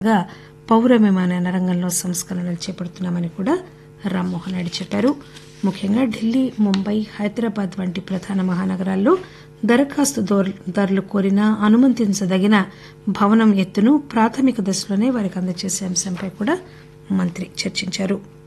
గా పౌర విమానయాన రంగంలో సంస్కరణలు చేపడుతున్నామని కూడా రామ్మోహన్ నాయుడు చెప్పారు. ముఖ్యంగా ఢిల్లీ, ముంబై, హైదరాబాద్ వంటి ప్రధాన మహానగరాల్లో దరఖాస్తుదారులు కోరిన అనుమతించదగిన భవనం ఎత్తును ప్రాథమిక దశలోనే వారికి అందజేసే అంశంపై కూడా మంత్రి చర్చించారు.